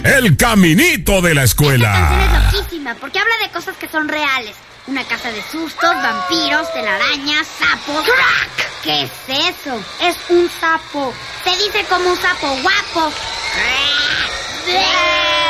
El caminito de la escuela. Esta canción es loquísima porque habla de cosas que son reales. Una casa de sustos, vampiros, telarañas, sapos. ¡Crack! ¿Qué es eso? Es un sapo. Se dice como un sapo guapo. ¡Crack!